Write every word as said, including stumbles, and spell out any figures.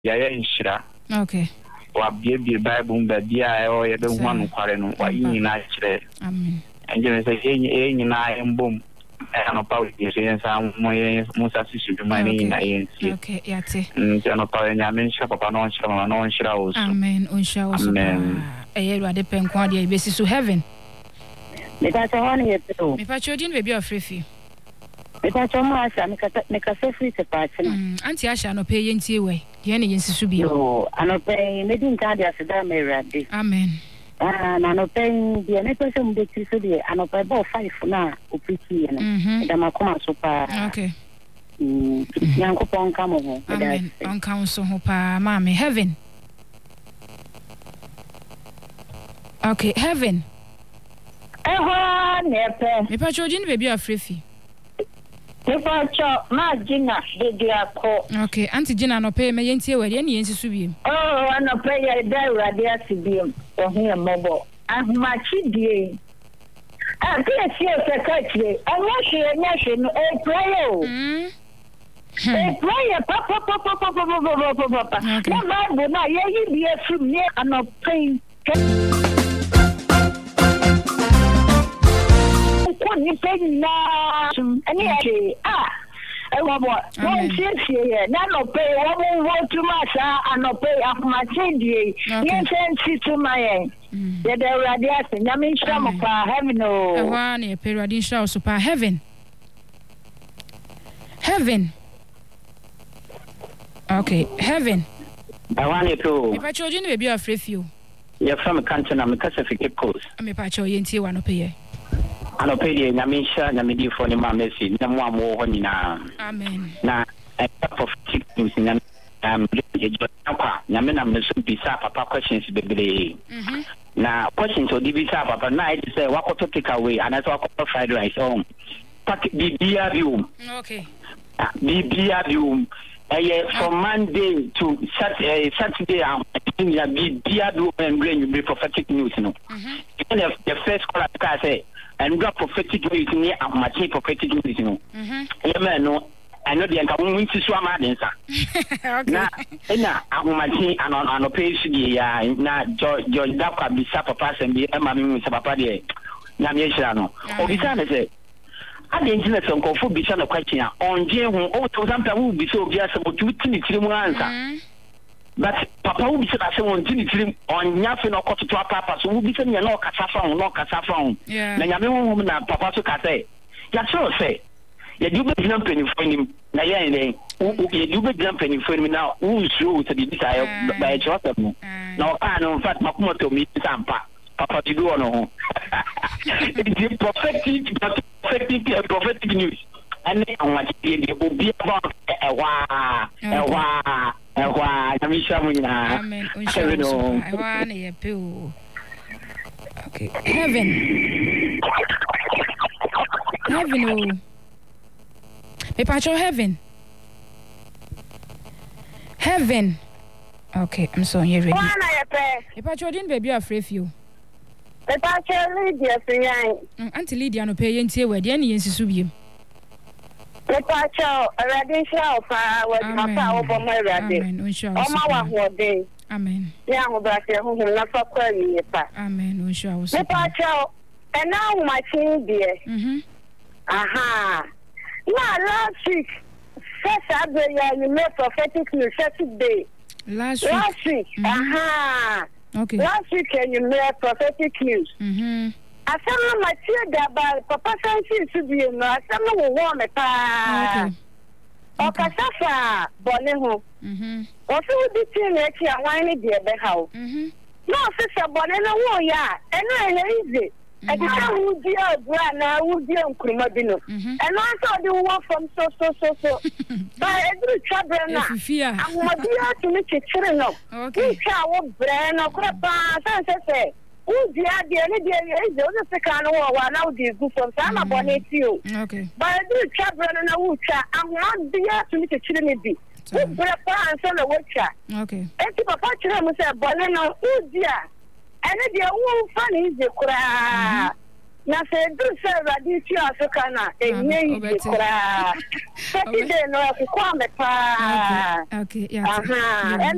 ya ya nshira. Okay. Wa bie bie Bible mbabia e o ye be hu anu kware no wa yin na kire. Amen. Enje me say yin yin na embom. Ano pa we say sa mo ye Musa sisu bi mani na yin si. Okay, yate. Mm ano pa nya men sha papa no nshira mama no nshira o. Amen. Onsha o so. Amen. Eye ruade penkwa de be si so heaven. Me ta so one ye to. Me pa chodin baby of free. Me ta so mo asha me ka me ka so free se pa chi. Mm anti asha no pay yentie we. De ne yensi so bi. Oh, ano pay me din ka dia se da me ruade. Amen. Ah, na no pay dia me pese mo de ti so dia ano pay bo five na opiki ye no. Da makoma so pa. Okay. Mm, yanko pon ka mo ho. Amen. On council ho pa mama heaven. Okay, heaven. Eh, nepe. Me pa chodin baby of free. Me pa cho ma Gina de dia ko. Okay, auntie Gina no pay me yentie we de ne yensi so bi. Oh, ano pay ya da urade asibiem. O hin mobo. Ahma chi die. Ah, dia si o se ka chi. Anya hwe anya hwe no e pray o. Mm. E pray pa pa pa pa pa pa pa pa pa. Na Bible na ye yi bi afim ne ano pay. Ni pay na ani e ah e wo bo won tie ye na no pay wo mo wo tu ma sa ano pay afma chindie ye sensi tu ma ye ye de urade ase na me nshira mo pa heaven o e wa na e pay urade nshira so pa heaven heaven. Okay, heaven. I want you to me pa chodin baby of free. You're from country na me kasa fike coast. Me pa cho yentie wa no pay. Ano pedi na misha na medi fo ni ma mesi na mo amo ho nyina. Amen. Na a prophetic news na um je jo kwa na me na me so bisa papa questions bebre. Mhm. Na questions odi bisa papa na I say wakoto take away and I say wakoto fried rice on. Pack the beer view. Okay. The beer view. Eh from Monday to Saturday Saturday am ya be beer view and bring you prophetic news no. Mhm. The, the first call I say and got prophetic news ni amache prophetic news no. Mhm. Yeah no I know the nka mun ti so amade nsa. Okay. Na ena ahomache anon anopesu die ya na George Dakwa bisa papa sembi e ma mi papa de na me hira no. Obisa na say ade ntina sonko bisa na question a onje hu o to sampa hu bisa obi asebo tu tini tiri mu ansa. But papa hu bisa na se won tini tiri onya fe no kototo papa so hu bisa na no kasa fa hu no kasa fa hu. Na nyame hu na papa so kasa ya so say ya dube dina penifo nim na ya ene ya dube dina penifo nim na u show to be bisa ya ba ya chota mu na o ka no in fact makuma to mi sampa papa ti do no the prophetic prophetic prophetic news and on the obi about ewa ewa ewa na mi sha mu na amen on ewa na ye pe o. Okay, heaven heaven o me pacho heaven heaven. Okay, I'm so here ready. Wana ye pe me pacho din baby afre fio me pacho Lydia Fiyan auntie Lydia no pay yentie we de na yensisu biem me pacho already show pa we papa wo bo me ready amen on show o ma wa ho de amen ya ho bra se ho na fa kwa ni pa amen on show me pacho and now my chin dear mhm aha na last week first Saturday you made prophetic news Saturday last week last week mm-hmm. Aha okay last week you made prophetic news mhm asama matie daba papa sansi subi no asama wo wo me pa okay o kasafa bole ho mhm o so di tin e ti awan ni de be ha o mhm no se se bole no wo ya eno e easy e di ka wu di ogura na wu di nkuruma bi no eno so di wo from so so so so ba edru chabre na amodi ya ti ni chichire no okay cha wo bre no kura pa san se se udi ade ni de eze o se ka no wa na udi gu from sa na bone ti o okay ba edru chabre no na wu cha amodi ya ti ni chichire ni bi wo bre pa an so na wo cha okay e ti papa chire mu se bone no udi a ene de wo fa ni ze kura na se du se radi ti Africa na enye ze kura se ti de no ko kwa me pa okay okay yeah